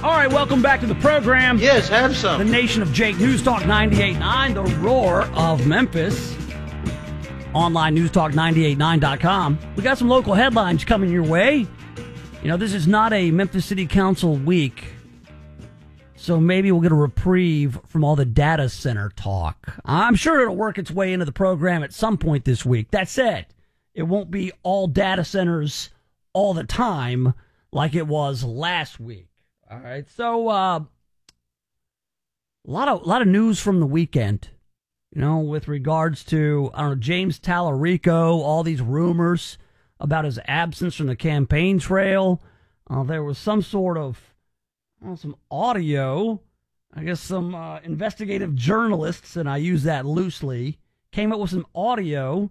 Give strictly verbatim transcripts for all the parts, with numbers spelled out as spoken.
All right, welcome back to the program. Yes, have some. The Nation of Jake, News Talk ninety-eight point nine, the roar of Memphis. Online, news talk nine eight nine dot com. We got some local headlines coming your way. You know, this is not a Memphis City Council week, so maybe we'll get a reprieve from all the data center talk. I'm sure it'll work its way into the program at some point this week. That said, it won't be all data centers all the time like it was last week. All right, so uh, a lot of a lot of news from the weekend. You know, with regards to, I don't know, James Tallarico, all these rumors about his absence from the campaign trail. Uh, there was some sort of, I don't know, some audio, I guess some uh, investigative journalists, and I use that loosely, came up with some audio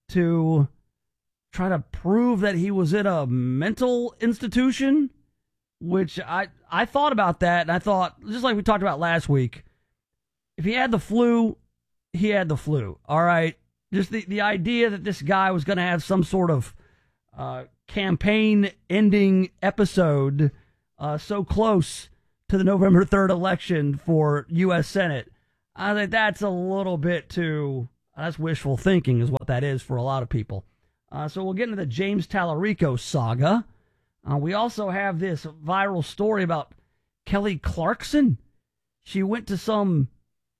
to try to prove that he was in a mental institution, which I, I thought about that, and I thought, just like we talked about last week, if he had the flu, he had the flu, all right? Just the, the idea that this guy was going to have some sort of uh, campaign-ending episode uh, so close to the November third election for U S Senate, I think that's a little bit too, that's wishful thinking is what that is for a lot of people. Uh, so we'll get into the James Tallarico saga. Uh, we also have this viral story about Kelly Clarkson. She went to some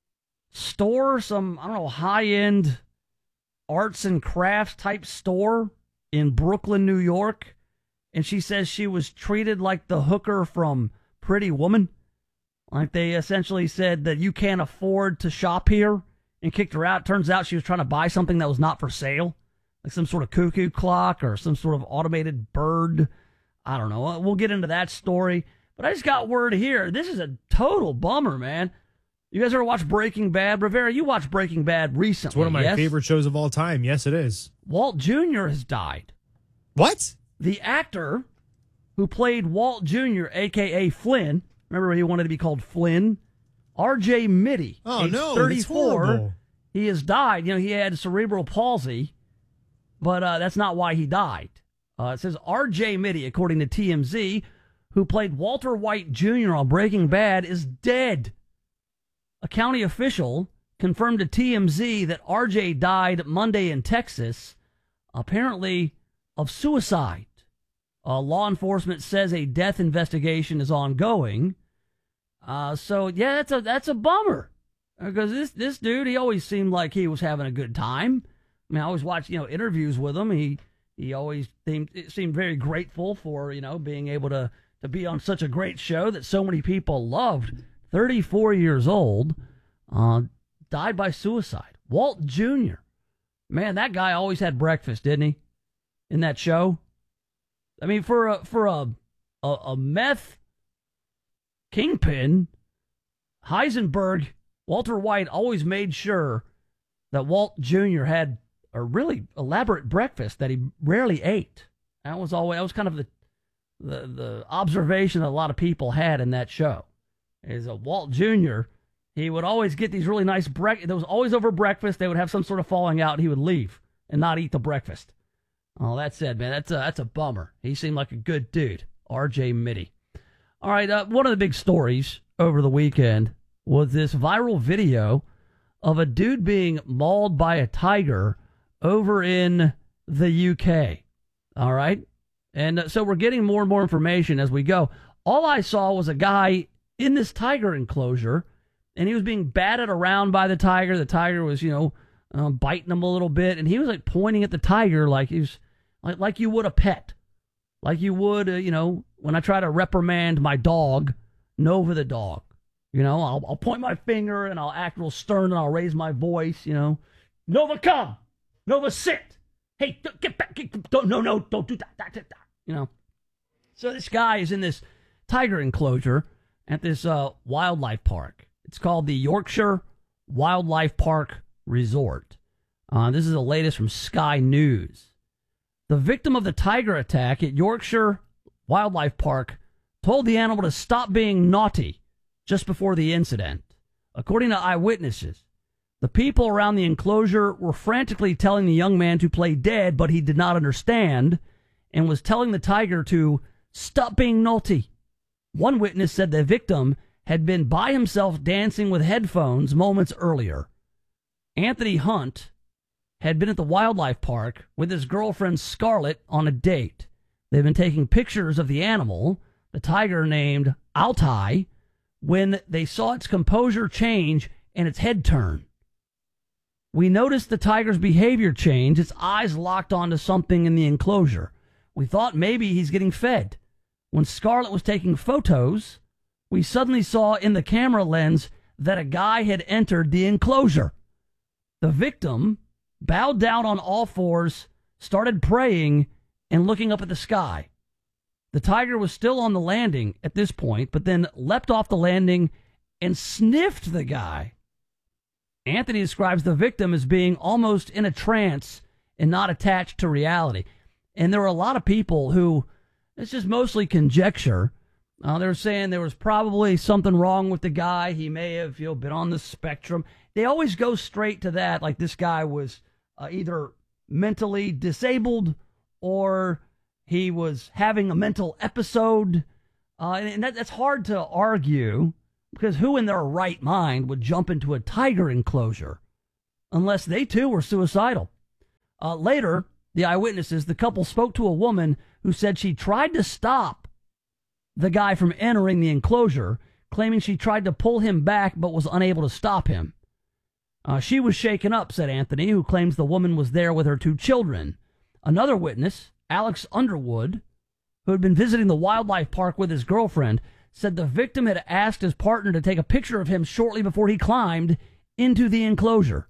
store, some, I don't know, high-end arts and crafts type store in Brooklyn, New York, and she says she was treated like the hooker from Pretty Woman. Like they essentially said that you can't afford to shop here and kicked her out. Turns out she was trying to buy something that was not for sale, like some sort of cuckoo clock or some sort of automated bird. I don't know. We'll get into that story. But I just got word here. This is a total bummer, man. You guys ever watch Breaking Bad? Rivera, you watched Breaking Bad recently. It's one of my yes? favorite shows of all time. Yes, it is. Walt Junior has died. What? The actor who played Walt Junior, a k a. Flynn, remember he wanted to be called Flynn? R J Mitty, oh, age no, thirty-four, he has died. You know, he had cerebral palsy, but uh, that's not why he died. Uh, it says R J Mitty, according to T M Z, who played Walter White Junior on Breaking Bad, is dead. A county official confirmed to T M Z that R J died Monday in Texas, apparently of suicide. Uh, law enforcement says a death investigation is ongoing. Uh, so, yeah, that's a that's a bummer. Because this, this dude, he always seemed like he was having a good time. I mean, I always watched, you know, interviews with him. He he always seemed, seemed very grateful for, you know, being able to, to be on such a great show that so many people loved. thirty-four years old, uh, died by suicide. Walt Junior Man, that guy always had breakfast, didn't he? In that show? I mean, for a, for a, a, a meth kingpin, Heisenberg, Walter White always made sure that Walt Junior had a really elaborate breakfast that he rarely ate. That was always, that was kind of the, the, the observation that a lot of people had in that show. Is a Walt Junior, he would always get these really nice breakfast. There was always over breakfast. They would have some sort of falling out, and he would leave and not eat the breakfast. Oh, that said, man, that's a, that's a bummer. He seemed like a good dude, R J Mitty. All right, uh, one of the big stories over the weekend was this viral video of a dude being mauled by a tiger over in the U K. All right? And uh, so we're getting more and more information as we go. All I saw was a guy in this tiger enclosure, and he was being batted around by the tiger. The tiger was, you know, um, biting him a little bit, and he was like pointing at the tiger like he was like like you would a pet, like you would, uh, you know, when I try to reprimand my dog, Nova the dog. You know, I'll, I'll point my finger and I'll act real stern and I'll raise my voice. You know, Nova, come, Nova, sit. Hey, get back! Get, don't, no, no, don't do that, that, that, that. You know. So this guy is in this tiger enclosure at this uh, wildlife park. It's called the Yorkshire Wildlife Park Resort. Uh, this is the latest from Sky News. The victim of the tiger attack at Yorkshire Wildlife Park told the animal to stop being naughty just before the incident. According to eyewitnesses, the people around the enclosure were frantically telling the young man to play dead, but he did not understand and was telling the tiger to stop being naughty. One witness said the victim had been by himself dancing with headphones moments earlier. Anthony Hunt had been at the wildlife park with his girlfriend Scarlett on a date. They've been taking pictures of the animal, the tiger named Altai, when they saw its composure change and its head turn. We noticed the tiger's behavior change, its eyes locked onto something in the enclosure. We thought maybe he's getting fed. When Scarlett was taking photos, we suddenly saw in the camera lens that a guy had entered the enclosure. The victim bowed down on all fours, started praying, and looking up at the sky. The tiger was still on the landing at this point, but then leapt off the landing and sniffed the guy. Anthony describes the victim as being almost in a trance and not attached to reality. And there were a lot of people who, it's just mostly conjecture. Uh, they were saying there was probably something wrong with the guy. He may have, you know, been on the spectrum. They always go straight to that, like this guy was uh, either mentally disabled or he was having a mental episode. Uh, and and that, that's hard to argue, because who in their right mind would jump into a tiger enclosure unless they too were suicidal? Uh, later, the eyewitnesses, the couple spoke to a woman who said she tried to stop the guy from entering the enclosure, claiming she tried to pull him back but was unable to stop him. Uh, she was shaken up, said Anthony, who claims the woman was there with her two children. Another witness, Alex Underwood, who had been visiting the wildlife park with his girlfriend, said the victim had asked his partner to take a picture of him shortly before he climbed into the enclosure.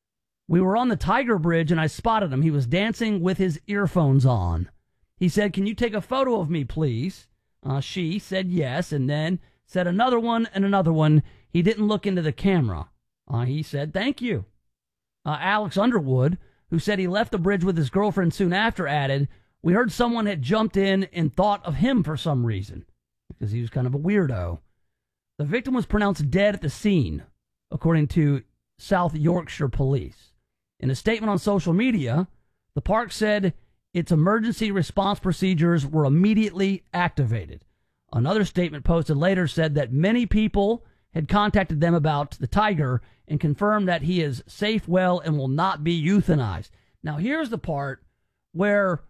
We were on the Tiger Bridge and I spotted him. He was dancing with his earphones on. He said, "Can you take a photo of me, please?" Uh, she said yes, and then said another one and another one. He didn't look into the camera. Uh, he said, "Thank you." Uh, Alex Underwood, who said he left the bridge with his girlfriend soon after, added, "We heard someone had jumped in and thought of him for some reason, because he was kind of a weirdo." The victim was pronounced dead at the scene, according to South Yorkshire Police. In a statement on social media, the park said its emergency response procedures were immediately activated. Another statement posted later said that many people had contacted them about the tiger and confirmed that he is safe, well, and will not be euthanized. Now, here's the part where,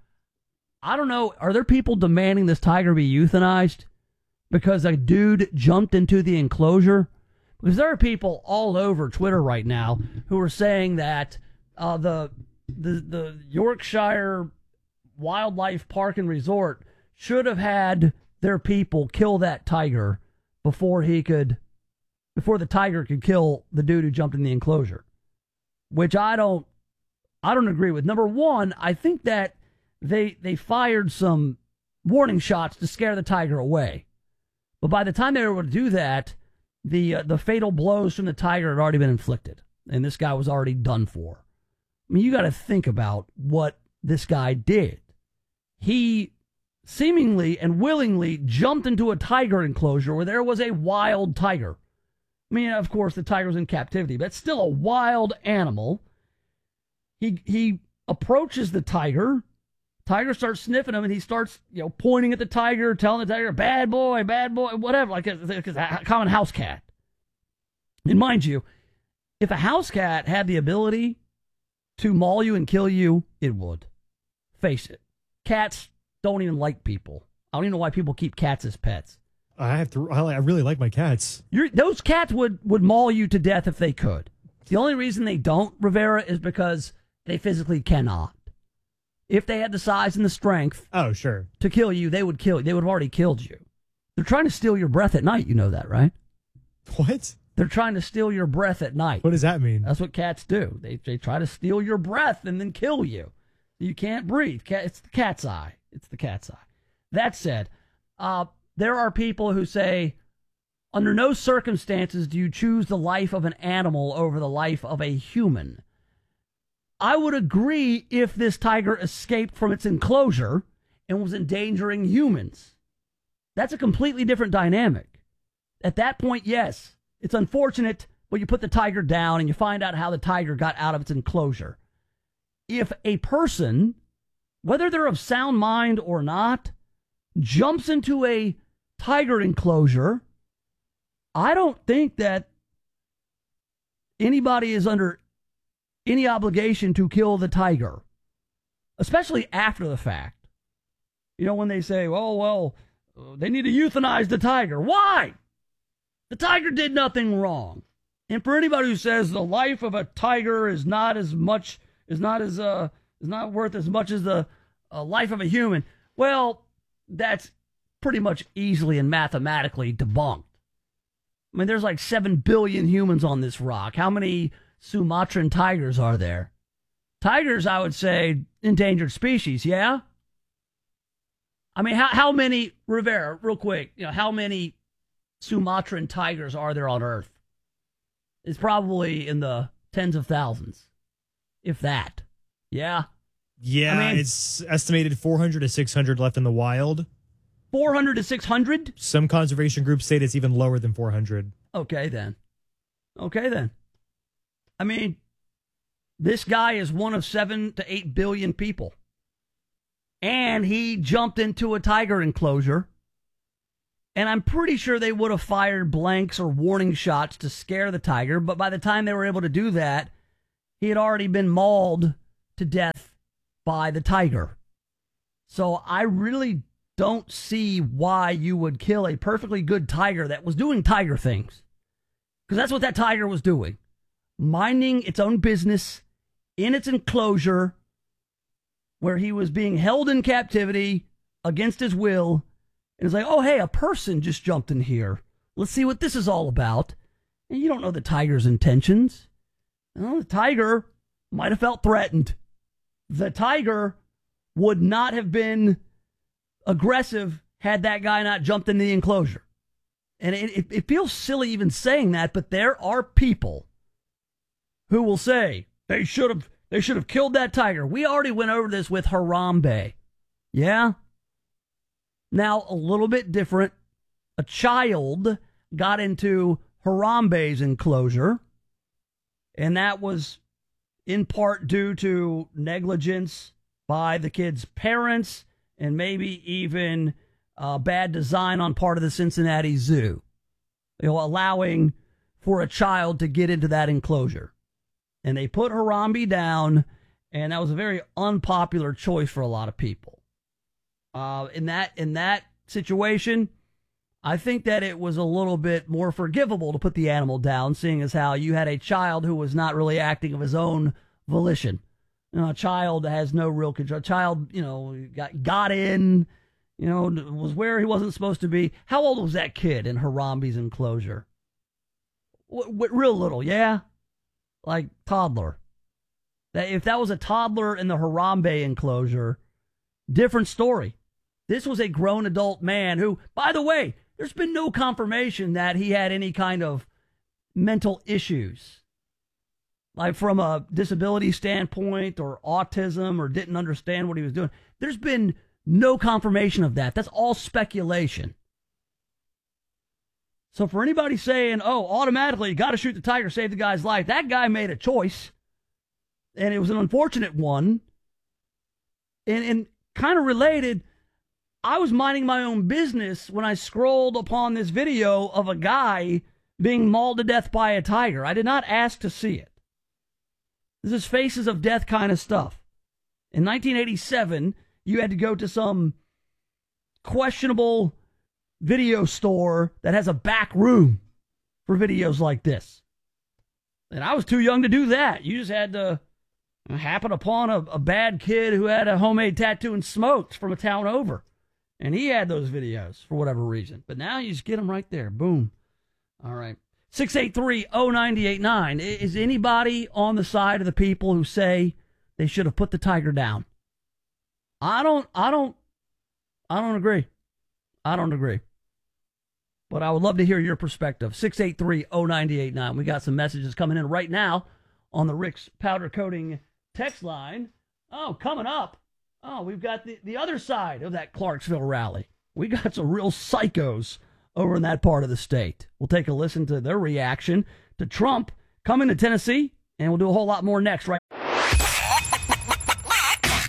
I don't know, are there people demanding this tiger be euthanized because a dude jumped into the enclosure? Because there are people all over Twitter right now who are saying that uh, the, the the Yorkshire Wildlife Park and Resort should have had their people kill that tiger before he could, before the tiger could kill the dude who jumped in the enclosure, which I don't, I don't agree with. Number one, I think that they they fired some warning shots to scare the tiger away, but by the time they were able to do that, the uh, the fatal blows from the tiger had already been inflicted, and this guy was already done for. I mean, you got to think about what this guy did. He seemingly and willingly jumped into a tiger enclosure where there was a wild tiger. I mean, of course, the tiger's in captivity, but it's still a wild animal. He he approaches the tiger. Tiger starts sniffing him, and he starts, you know, pointing at the tiger, telling the tiger, "Bad boy, bad boy," whatever, like a, like a common house cat. And mind you, if a house cat had the ability to maul you and kill you, it would. Face it. Cats don't even like people. I don't even know why people keep cats as pets. I have to. I really like my cats. You're, those cats would, would maul you to death if they could. The only reason they don't, Rivera, is because they physically cannot. If they had the size and the strength, oh sure, to kill you, they would kill you. They would have already killed you. They're trying to steal your breath at night. You know that, right? What? They're trying to steal your breath at night. What does that mean? That's what cats do. They they try to steal your breath and then kill you. You can't breathe. Cat, it's the cat's eye. It's the cat's eye. That said, uh, there are people who say, under no circumstances do you choose the life of an animal over the life of a human. I would agree if this tiger escaped from its enclosure and was endangering humans. That's a completely different dynamic. At that point, yes, it's unfortunate, but you put the tiger down and you find out how the tiger got out of its enclosure. If a person, whether they're of sound mind or not, jumps into a tiger enclosure, I don't think that anybody is under any obligation to kill the tiger, especially after the fact. You know, when they say, oh, well, they need to euthanize the tiger. Why? The tiger did nothing wrong. And for anybody who says the life of a tiger is not as much, is not as, uh, is not worth as much as the uh, life of a human, well, that's pretty much easily and mathematically debunked. I mean, there's like seven billion humans on this rock. How many Sumatran tigers are there? Tigers, I would say, endangered species, yeah? I mean, how, how many, Rivera, real quick, you know, how many Sumatran tigers are there on Earth? It's probably in the tens of thousands, if that. Yeah? Yeah, I mean, it's estimated four hundred to six hundred left in the wild. four hundred to six hundred? Some conservation groups say it's even lower than four hundred. Okay, then. Okay, then. I mean, this guy is one of seven to eight billion people. And he jumped into a tiger enclosure. And I'm pretty sure they would have fired blanks or warning shots to scare the tiger. But by the time they were able to do that, he had already been mauled to death by the tiger. So I really don't see why you would kill a perfectly good tiger that was doing tiger things. Because that's what that tiger was doing. Minding its own business in its enclosure where he was being held in captivity against his will. And it's like, oh, hey, a person just jumped in here. Let's see what this is all about. And you don't know the tiger's intentions. Well, the tiger might have felt threatened. The tiger would not have been aggressive had that guy not jumped into the enclosure. And it, it, it feels silly even saying that, but there are people who will say they should have they should have killed that tiger. We already went over this with Harambe. Yeah? Now, a little bit different. A child got into Harambe's enclosure, and that was in part due to negligence by the kid's parents and maybe even uh, bad design on part of the Cincinnati Zoo, you know, allowing for a child to get into that enclosure. And they put Harambe down, and that was a very unpopular choice for a lot of people. Uh, in that in that situation, I think that it was a little bit more forgivable to put the animal down, seeing as how you had a child who was not really acting of his own volition. You know, a child has no real control. A child, you know, got got in, you know, was where he wasn't supposed to be. How old was that kid in Harambe's enclosure? W- w- real little, yeah? Like toddler. That if that was a toddler in the Harambe enclosure, different story. This was a grown adult man who, by the way, there's been no confirmation that he had any kind of mental issues, like from a disability standpoint or autism, or didn't understand what he was doing. There's been no confirmation of that. That's all speculation. So for anybody saying, oh, automatically you got to shoot the tiger, save the guy's life, that guy made a choice, and it was an unfortunate one. And, and kind of related, I was minding my own business when I scrolled upon this video of a guy being mauled to death by a tiger. I did not ask to see it. This is faces of death kind of stuff. In nineteen eighty-seven, you had to go to some questionable video store that has a back room for videos like this. And I was too young to do that. You just had to happen upon a, a bad kid who had a homemade tattoo and smoked from a town over. And he had those videos for whatever reason. But now you just get them right there. Boom. All right. six eight three, oh nine eight nine. Is anybody on the side of the people who say they should have put the tiger down? I don't, I don't, I don't agree. I don't agree. But I would love to hear your perspective. six eight three, oh nine eight nine. We got some messages coming in right now on the Rick's Powder Coating text line. Oh, coming up. Oh, we've got the, the other side of that Clarksville rally. We got some real psychos over in that part of the state. We'll take a listen to their reaction to Trump coming to Tennessee, and we'll do a whole lot more next, right?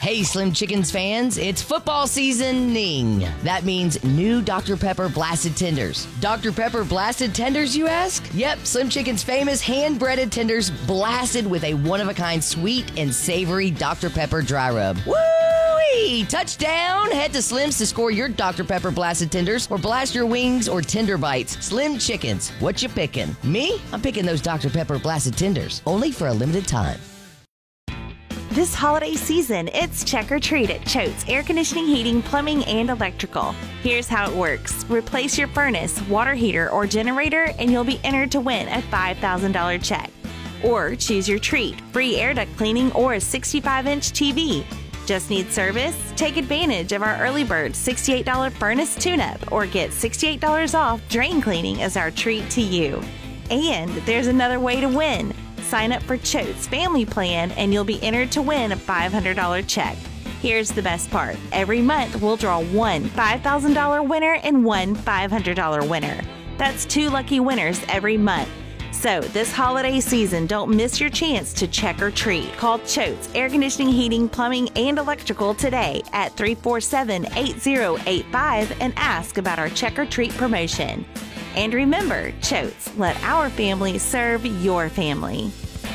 Hey, Slim Chickens fans, it's football seasoning. That means new Doctor Pepper Blasted Tenders. Doctor Pepper Blasted Tenders, you ask? Yep, Slim Chickens' famous hand-breaded tenders blasted with a one-of-a-kind sweet and savory Doctor Pepper dry rub. Woo-wee! Touchdown! Head to Slim's to score your Doctor Pepper Blasted Tenders or blast your wings or tender bites. Slim Chickens, what you picking? Me? I'm picking those Doctor Pepper Blasted Tenders, only for a limited time. This holiday season, it's Check or Treat at Choate's Air Conditioning, Heating, Plumbing, and Electrical. Here's how it works. Replace your furnace, water heater, or generator, and you'll be entered to win a five thousand dollars check. Or choose your treat, free air duct cleaning or a sixty-five inch T V. Just need service? Take advantage of our early bird sixty-eight dollars furnace tune-up or get sixty-eight dollars off drain cleaning as our treat to you. And there's another way to win. Sign up for Choate's Family Plan and you'll be entered to win a five hundred dollars check. Here's the best part. Every month we'll draw one five thousand dollars winner and one five hundred dollars winner. That's two lucky winners every month. So this holiday season, don't miss your chance to check or treat. Call Choate's Air Conditioning, Heating, Plumbing, and Electrical today at three four seven, eight zero eight five and ask about our check or treat promotion. And remember, Choate's, let our family serve your family.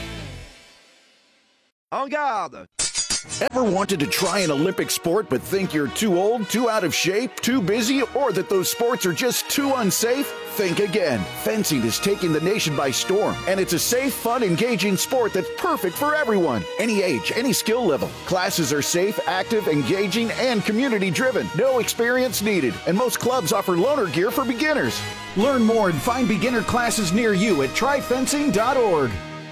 En garde! Ever wanted to try an Olympic sport but think you're too old, too out of shape, too busy, or that those sports are just too unsafe? Think again. Fencing is taking the nation by storm, and it's a safe, fun, engaging sport that's perfect for everyone. Any age, any skill level. Classes are safe, active, engaging, and community-driven. No experience needed, and most clubs offer loaner gear for beginners. Learn more and find beginner classes near you at try fencing dot org.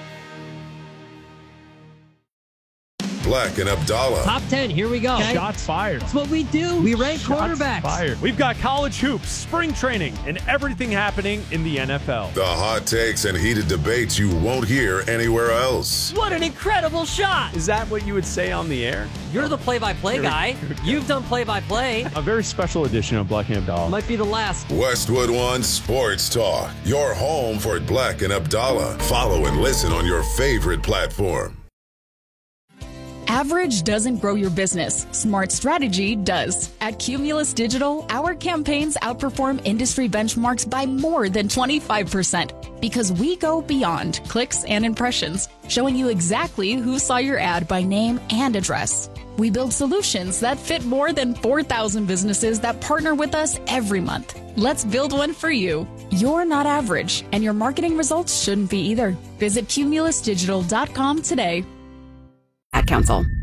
Black and Abdallah. Top ten, here we go. Okay. Shots fired. That's what we do. We rank Shots quarterbacks. Fired. We've got college hoops, spring training, and everything happening in the N F L. The hot takes and heated debates you won't hear anywhere else. What an incredible shot. Is that what you would say on the air? You're the play-by-play guy. You've done play-by-play. A very special edition of Black and Abdallah. Might be the last. Westwood One Sports Talk. Your home for Black and Abdallah. Follow and listen on your favorite platform. Average doesn't grow your business. Smart strategy does. At Cumulus Digital, our campaigns outperform industry benchmarks by more than twenty-five percent because we go beyond clicks and impressions, showing you exactly who saw your ad by name and address. We build solutions that fit more than four thousand businesses that partner with us every month. Let's build one for you. You're not average, and your marketing results shouldn't be either. Visit cumulus digital dot com today. Ad Council.